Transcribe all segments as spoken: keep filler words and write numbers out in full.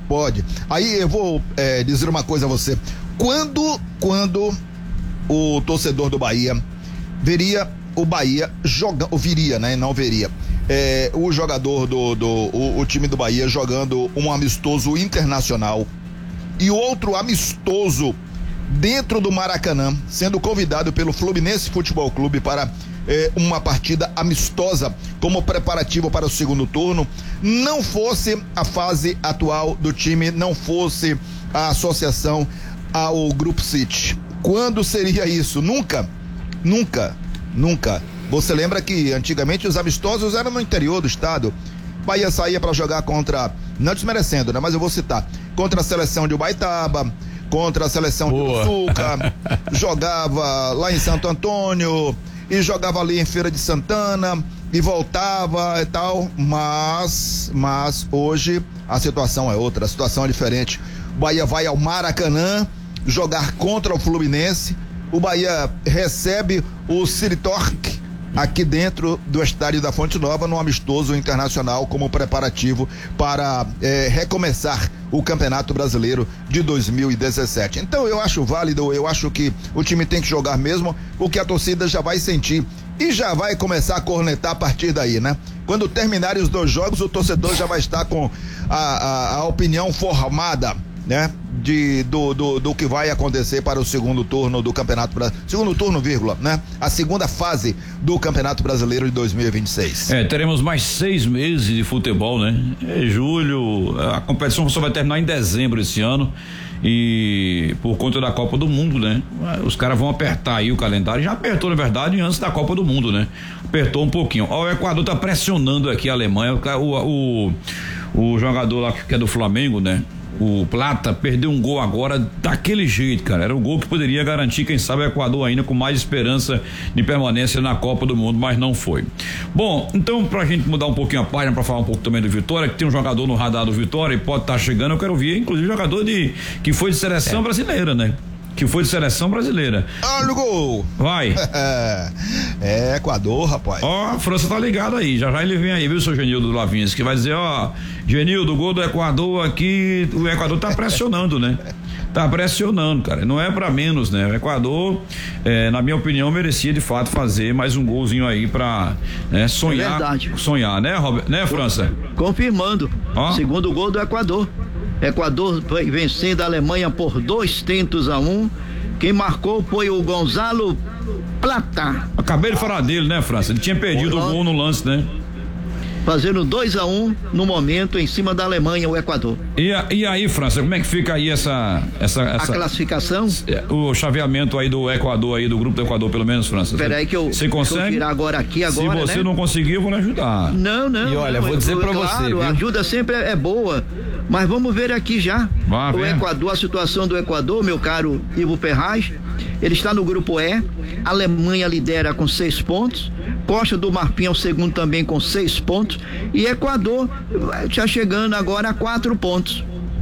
Pode. Aí eu vou é, dizer uma coisa a você. Quando, quando o torcedor do Bahia veria o Bahia jogando, viria, né? Não veria. É, o jogador do, do o, o time do Bahia jogando um amistoso internacional e outro amistoso dentro do Maracanã, sendo convidado pelo Fluminense Futebol Clube para é, uma partida amistosa como preparativo para o segundo turno, não fosse a fase atual do time, não fosse a associação ao Grupo City. Quando seria isso? Nunca, nunca, nunca. Você lembra que antigamente os amistosos eram no interior do estado. Bahia saía para jogar contra, não desmerecendo, né? Mas eu vou citar, contra a seleção de Ubaitaba, contra a seleção Boa. de Uçuca, jogava lá em Santo Antônio e jogava ali em Feira de Santana e voltava e tal, mas, mas hoje a situação é outra, a situação é diferente. O Bahia vai ao Maracanã jogar contra o Fluminense, o Bahia recebe o City Torque aqui dentro do estádio da Fonte Nova, no amistoso internacional como preparativo para eh, recomeçar o Campeonato Brasileiro de dois mil e dezessete. Então eu acho válido, eu acho que o time tem que jogar mesmo, porque a torcida já vai sentir e já vai começar a cornetar a partir daí, né? Quando terminarem os dois jogos, o torcedor já vai estar com a, a, a opinião formada, né? De, do, do, do que vai acontecer para o segundo turno do Campeonato Brasileiro, segundo turno, vírgula, né? A segunda fase do Campeonato Brasileiro de dois mil e vinte e seis. É, teremos mais seis meses de futebol, né? É julho, a competição só vai terminar em dezembro esse ano e por conta da Copa do Mundo, né? Os caras vão apertar aí o calendário, já apertou na verdade antes da Copa do Mundo, né? Apertou um pouquinho. Ó, o Equador tá pressionando aqui a Alemanha, o, o, o jogador lá que é do Flamengo, né? O Plata perdeu um gol agora daquele jeito, cara. Era um gol que poderia garantir, quem sabe, o Equador ainda com mais esperança de permanência na Copa do Mundo, mas não foi. Bom, então, pra gente mudar um pouquinho a página, pra falar um pouco também do Vitória, que tem um jogador no radar do Vitória e pode estar tá chegando, eu quero ver, inclusive, jogador de que foi de seleção é. brasileira, né? Que foi de seleção brasileira. Olha o gol! Vai! É Equador, rapaz. Ó, a França tá ligado aí, já já ele vem aí, viu, seu Genildo Lavinski, que vai dizer, ó, Genildo, o gol do Equador aqui, o Equador tá pressionando, né? Tá pressionando, cara, não é pra menos, né? O Equador, é, na minha opinião, merecia de fato fazer mais um golzinho aí pra né, sonhar, é verdade. sonhar, né, Robert, né, França? Confirmando, ó. Segundo gol do Equador. Equador vencendo a Alemanha por dois tentos a um. Quem marcou foi o Gonzalo Plata. Acabei de falar dele, né, França? Ele tinha perdido o gol no lance, né? Fazendo dois a um no momento em cima da Alemanha, o Equador. E, a, e aí, França, como é que fica aí essa, essa, essa a classificação? O chaveamento aí do Equador, aí do grupo do Equador, pelo menos, França. Espera aí que eu você consegue virar agora aqui agora, Se você né? não conseguir, eu vou lhe ajudar. Não, não. E olha, não, vou dizer pra claro, você, viu? A ajuda sempre é, é boa, mas vamos ver aqui já. Vá, o vem. Equador, a situação do Equador, meu caro Ivo Ferraz, ele está no grupo E, a Alemanha lidera com seis pontos, Costa do Marfim é o segundo também com seis pontos e Equador já chegando agora a quatro pontos.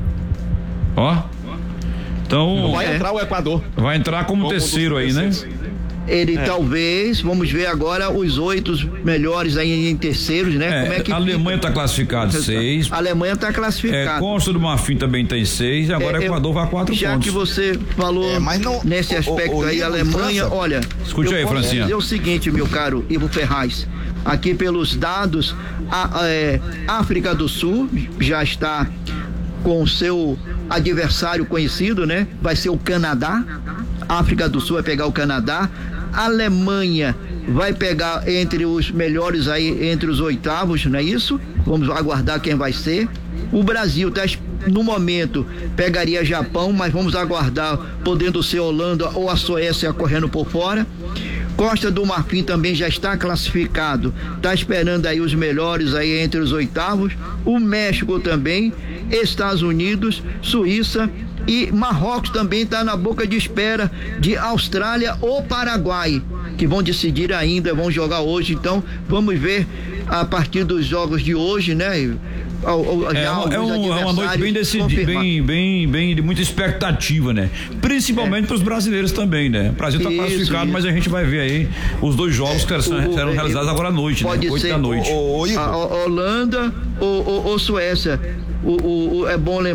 Ó, então vai é. entrar o Equador. Vai entrar como, como terceiro aí, né? Ele é. talvez, vamos ver agora os oito melhores aí em terceiros, né? É, Como é que a Alemanha está classificada seis. A Alemanha está classificada. É, Costa do Marfim também tem seis e agora o é, Equador vai a quatro já pontos. Já que você falou é, mas não, nesse aspecto o, o, aí, a Alemanha, França. olha. Escute aí, Francinha. Dizer o seguinte, meu caro Ivo Ferraz, aqui pelos dados, a, a é, África do Sul já está com o seu adversário conhecido, né? Vai ser o Canadá. A África do Sul vai pegar o Canadá. A Alemanha vai pegar entre os melhores aí, entre os oitavos, não é isso? Vamos aguardar quem vai ser. O Brasil tá, no momento pegaria Japão, mas vamos aguardar, podendo ser Holanda ou a Suécia correndo por fora. Costa do Marfim também já está classificado, está esperando aí os melhores aí entre os oitavos. O México também, Estados Unidos, Suíça e Marrocos também está na boca de espera de Austrália ou Paraguai, que vão decidir ainda, vão jogar hoje. Então vamos ver a partir dos jogos de hoje, né? É, é, um, é uma noite bem decidida, bem, bem, bem de muita expectativa, né? Principalmente é. para os brasileiros também, né? O Brasil está classificado, isso. mas a gente vai ver aí os dois jogos que serão, serão realizados agora à noite, pode né? Oito da noite. O, o, a Holanda ou, ou, ou Suécia. O, o, o, é bom lembrar.